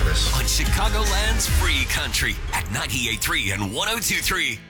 service. On Chicagoland's Free Country at 98.3 and 102.3